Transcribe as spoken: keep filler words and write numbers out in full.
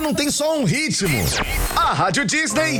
não tem só um ritmo. A Rádio Disney